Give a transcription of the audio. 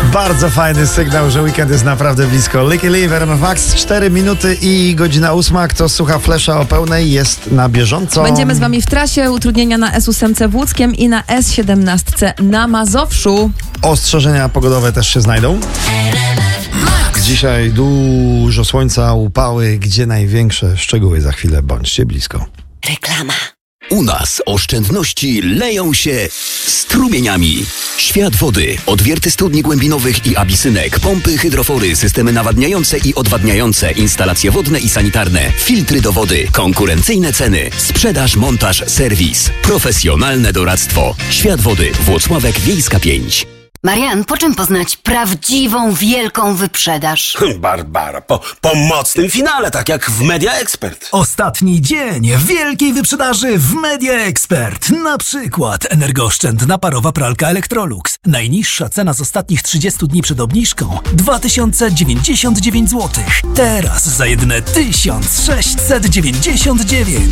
Bardzo fajny sygnał, że weekend jest naprawdę blisko. Licky Lee w RMF Max, 4 minuty i godzina 8. Kto słucha Flesza o pełnej, jest na bieżąco. Będziemy z wami w trasie. Utrudnienia na S8 w Łódzkiem i na S17 na Mazowszu. Ostrzeżenia pogodowe też się znajdą. Dzisiaj dużo słońca, upały. Gdzie największe szczegóły za chwilę? Bądźcie blisko. Reklama. U nas oszczędności leją się strumieniami. Świat wody, odwierty studni głębinowych i abisynek, pompy, hydrofory, systemy nawadniające i odwadniające, instalacje wodne i sanitarne, filtry do wody, konkurencyjne ceny, sprzedaż, montaż, serwis, profesjonalne doradztwo. Świat wody, Włocławek, Wiejska 5. Marian, po czym poznać prawdziwą, wielką wyprzedaż? Barbara, po mocnym finale, tak jak w Media Expert. Ostatni dzień wielkiej wyprzedaży w Media Expert. Na przykład energooszczędna parowa pralka Electrolux. Najniższa cena z ostatnich 30 dni przed obniżką 2099 zł. Teraz za jedyne 1699.